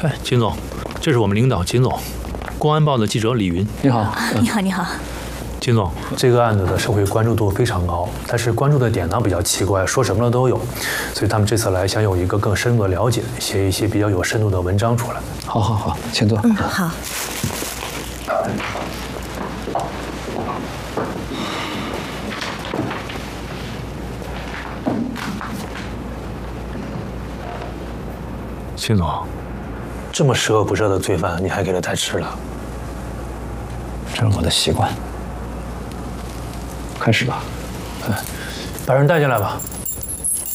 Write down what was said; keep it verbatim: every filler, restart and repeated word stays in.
哎，金总，这是我们领导金总，公安报的记者李云。 你好， 你好，你好。 金总，这个案子的社会关注度非常高，但是关注的点呢比较奇怪，说什么的都有，所以他们这次来想有一个更深入的了解，写一些比较有深度的文章出来。 好，好，好，请坐。 嗯，好。 金总，这么十恶不赦的罪犯，你还给他带吃了？ 这是我的习惯。开始吧。 哎，把人带进来吧。